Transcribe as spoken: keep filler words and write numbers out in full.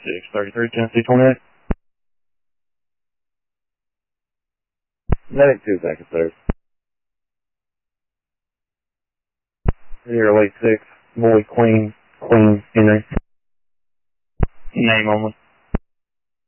six thirty-three, Tennessee twenty-eight. Medic two, back and third. Zero eight six, boy, Queen, Queen, Henry. Name only.